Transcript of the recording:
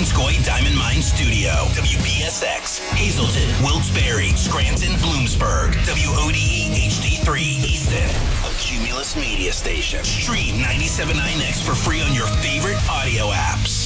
Donskoy Diamond Mine Studio. WPSX, Hazleton, Wilkes-Barre, Scranton, Bloomsburg. WODE HD3, Easton. A Cumulus media station. Stream 97.9X for free on your favorite audio apps.